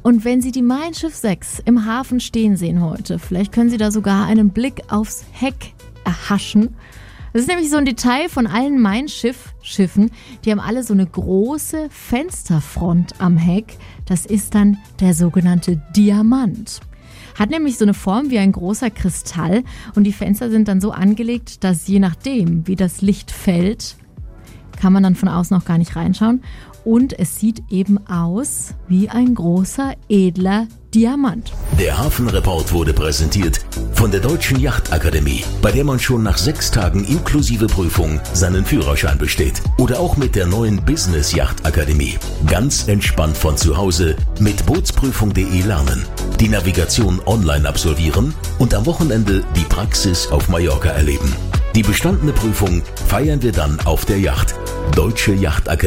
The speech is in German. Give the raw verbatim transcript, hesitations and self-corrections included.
Und wenn Sie die Mein Schiff sechs im Hafen stehen sehen heute, vielleicht können Sie da sogar einen Blick aufs Heck erhaschen. Das ist nämlich so ein Detail von allen Mein Schiff-Schiffen. Die haben alle so eine große Fensterfront am Heck. Das ist dann der sogenannte Diamant. Hat nämlich so eine Form wie ein großer Kristall und die Fenster sind dann so angelegt, dass je nachdem, wie das Licht fällt, kann man dann von außen noch gar nicht reinschauen. Und es sieht eben aus wie ein großer, edler Diamant. Der Hafenreport wurde präsentiert von der Deutschen Yachtakademie, bei der man schon nach sechs Tagen inklusive Prüfung seinen Führerschein besteht. Oder auch mit der neuen Business Yachtakademie. Ganz entspannt von zu Hause mit bootsprüfung punkt de lernen, die Navigation online absolvieren und am Wochenende die Praxis auf Mallorca erleben. Die bestandene Prüfung feiern wir dann auf der Yacht. Deutsche Yachtakademie.